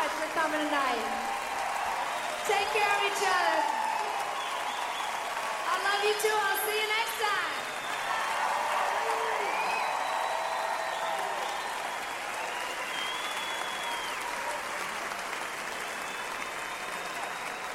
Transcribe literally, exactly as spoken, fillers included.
much for coming tonight. Take care of each other. I love you too. I'll see you